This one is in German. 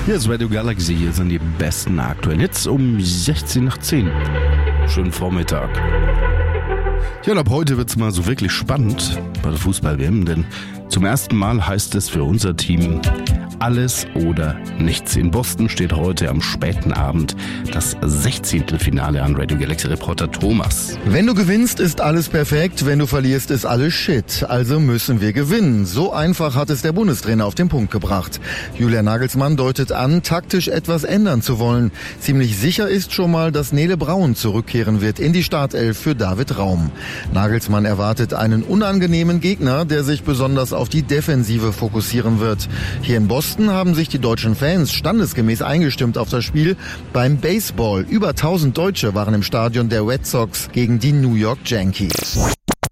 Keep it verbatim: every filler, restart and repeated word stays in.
Hier ist Radio Galaxy, hier sind die besten aktuellen Hits um sechzehn nach zehn. Schönen Vormittag. Ja, und ab heute wird's mal so wirklich spannend bei der Fußball-W M, denn zum ersten Mal heißt es für unser Team alles oder nichts. In Boston steht heute am späten Abend das sechzehnte Finale an. Radio Galaxy Reporter Thomas. Wenn du gewinnst, ist alles perfekt. Wenn du verlierst, ist alles Shit. Also müssen wir gewinnen. So einfach hat es der Bundestrainer auf den Punkt gebracht. Julian Nagelsmann deutet an, taktisch etwas ändern zu wollen. Ziemlich sicher ist schon mal, dass Nele Braun zurückkehren wird in die Startelf für David Raum. Nagelsmann erwartet einen unangenehmen Gegner, der sich besonders auf die Defensive fokussieren wird. Hier in Boston haben sich die deutschen Fans standesgemäß eingestimmt auf das Spiel beim Baseball. Über tausend Deutsche waren im Stadion der Red Sox gegen die New York Yankees.